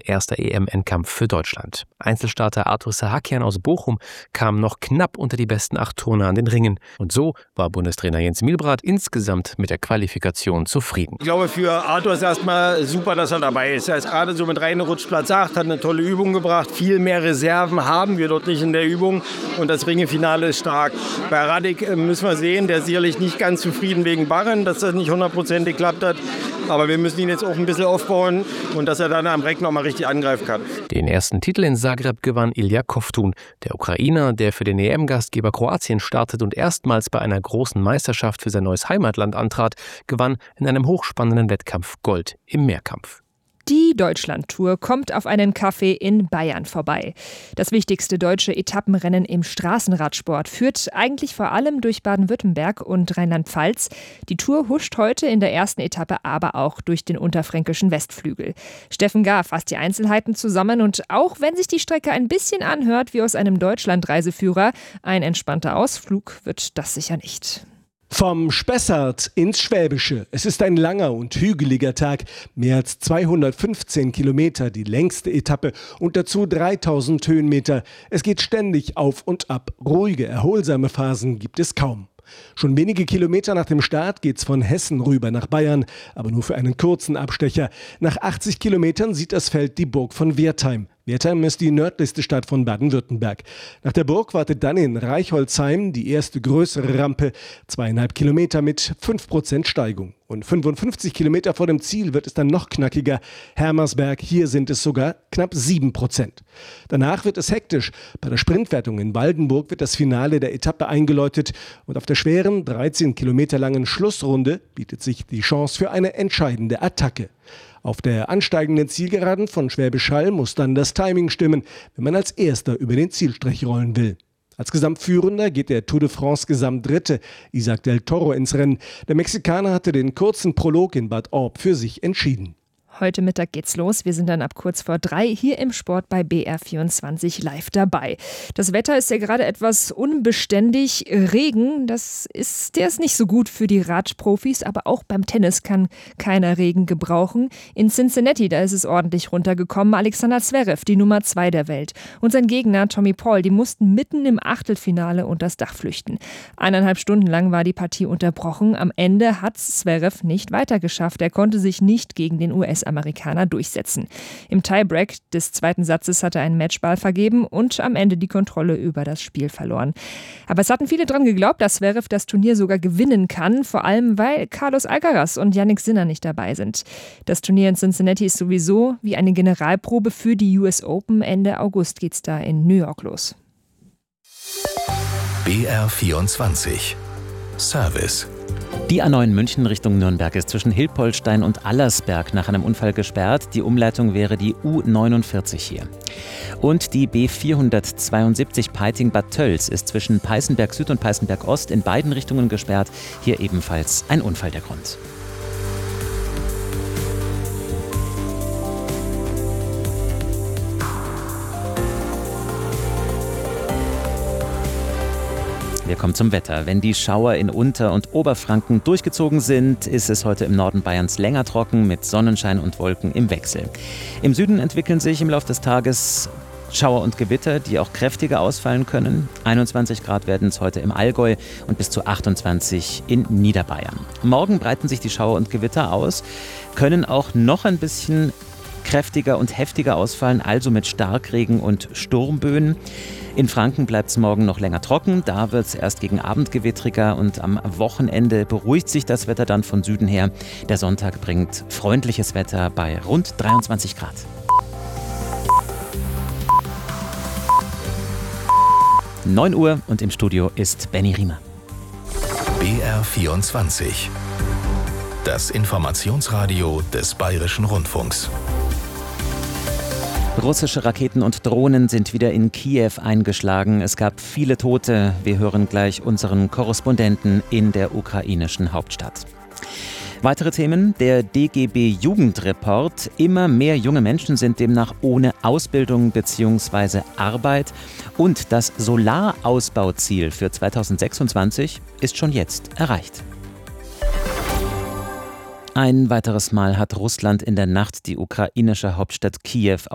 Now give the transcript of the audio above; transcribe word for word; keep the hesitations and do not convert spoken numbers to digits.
erster E M-Endkampf für Deutschland. Einzelstarter Arthur Sahakian aus Bochum kam noch knapp unter die besten acht Turner an den Ringen. Und so war Bundestrainer Jens Mielbrath insgesamt mit der Qualifikation zufrieden. Ich glaube, für Arthur ist erstmal super, dass er dabei ist. Er ist gerade so mit reingerutscht, Platz acht, hat eine tolle Übung gebracht. Viel mehr Reserven haben wir dort nicht in der Übung. Und das Ringefinale ist stark. Bei Radek müssen wir sehen, der ist sicherlich nicht ganz zufrieden wegen Barren, dass das nicht hundertprozentig geklappt hat. Aber wir müssen ihn jetzt auch ein bisschen aufbauen und dass er dann am Reck noch mal richtig angreifen kann. Den ersten Titel in Zagreb gewann Ilja Kovtun. Der Ukrainer, der für den E M-Gastgeber Kroatien startet und erstmals bei einer großen Meisterschaft für sein neues Heimatland antrat, gewann in einem hochspannenden Wettkampf Gold im Mehrkampf. Die Deutschlandtour kommt auf einen Café in Bayern vorbei. Das wichtigste deutsche Etappenrennen im Straßenradsport führt eigentlich vor allem durch Baden-Württemberg und Rheinland-Pfalz. Die Tour huscht heute in der ersten Etappe aber auch durch den unterfränkischen Westflügel. Steffen Gar fasst die Einzelheiten zusammen und auch wenn sich die Strecke ein bisschen anhört wie aus einem Deutschlandreiseführer, ein entspannter Ausflug wird das sicher nicht. Vom Spessart ins Schwäbische. Es ist ein langer und hügeliger Tag. Mehr als zweihundertfünfzehn Kilometer, die längste Etappe und dazu dreitausend Höhenmeter. Es geht ständig auf und ab. Ruhige, erholsame Phasen gibt es kaum. Schon wenige Kilometer nach dem Start geht's von Hessen rüber nach Bayern, aber nur für einen kurzen Abstecher. Nach achtzig Kilometern sieht das Feld die Burg von Wertheim. Wertheim ist die nördlichste Stadt von Baden-Württemberg. Nach der Burg wartet dann in Reichholzheim die erste größere Rampe, zweieinhalb Kilometer mit fünf Prozent Steigung. Und fünfundfünfzig Kilometer vor dem Ziel wird es dann noch knackiger. Hermersberg, hier sind es sogar knapp sieben Prozent. Danach wird es hektisch. Bei der Sprintwertung in Waldenburg wird das Finale der Etappe eingeläutet. Und auf der schweren, dreizehn Kilometer langen Schlussrunde bietet sich die Chance für eine entscheidende Attacke. Auf der ansteigenden Zielgeraden von Schwäbisch Hall muss dann das Timing stimmen, wenn man als Erster über den Zielstrich rollen will. Als Gesamtführender geht der Tour de France Gesamtdritte, Isaac del Toro, ins Rennen. Der Mexikaner hatte den kurzen Prolog in Bad Orb für sich entschieden. Heute Mittag geht's los. Wir sind dann ab kurz vor drei hier im Sport bei B R vierundzwanzig live dabei. Das Wetter ist ja gerade etwas unbeständig. Regen, das ist, der ist nicht so gut für die Radprofis, aber auch beim Tennis kann keiner Regen gebrauchen. In Cincinnati, da ist es ordentlich runtergekommen. Alexander Zverev, die Nummer zwei der Welt. Und sein Gegner Tommy Paul, die mussten mitten im Achtelfinale unter das Dach flüchten. Eineinhalb Stunden lang war die Partie unterbrochen. Am Ende hat Zverev nicht weitergeschafft. Er konnte sich nicht gegen den U S Amerikaner durchsetzen. Im Tiebreak des zweiten Satzes hat er einen Matchball vergeben und am Ende die Kontrolle über das Spiel verloren. Aber es hatten viele dran geglaubt, dass Zverev das Turnier sogar gewinnen kann, vor allem weil Carlos Alcaraz und Jannik Sinner nicht dabei sind. Das Turnier in Cincinnati ist sowieso wie eine Generalprobe für die U S Open. Ende August geht's da in New York los. B R vierundzwanzig Service. Die A neun München Richtung Nürnberg ist zwischen Hilpoltstein und Allersberg nach einem Unfall gesperrt. Die Umleitung wäre die U neunundvierzig hier. Und die B vierhundertzweiundsiebzig Peiting-Bad Tölz ist zwischen Peißenberg Süd und Peißenberg Ost in beiden Richtungen gesperrt. Hier ebenfalls ein Unfall der Grund. Wir kommen zum Wetter. Wenn die Schauer in Unter- und Oberfranken durchgezogen sind, ist es heute im Norden Bayerns länger trocken mit Sonnenschein und Wolken im Wechsel. Im Süden entwickeln sich im Laufe des Tages Schauer und Gewitter, die auch kräftiger ausfallen können. einundzwanzig Grad werden es heute im Allgäu und bis zu achtundzwanzig in Niederbayern. Morgen breiten sich die Schauer und Gewitter aus, können auch noch ein bisschen kräftiger und heftiger ausfallen, also mit Starkregen und Sturmböen. In Franken bleibt es morgen noch länger trocken, da wird es erst gegen Abend gewittriger und am Wochenende beruhigt sich das Wetter dann von Süden her. Der Sonntag bringt freundliches Wetter bei rund dreiundzwanzig Grad. neun Uhr und im Studio ist Benny Riemer. B R vierundzwanzig. Das Informationsradio des Bayerischen Rundfunks. Russische Raketen und Drohnen sind wieder in Kiew eingeschlagen. Es gab viele Tote. Wir hören gleich unseren Korrespondenten in der ukrainischen Hauptstadt. Weitere Themen: Der D G B-Jugendreport. Immer mehr junge Menschen sind demnach ohne Ausbildung bzw. Arbeit. Und das Solarausbauziel für zweitausendsechsundzwanzig ist schon jetzt erreicht. Ein weiteres Mal hat Russland in der Nacht die ukrainische Hauptstadt Kiew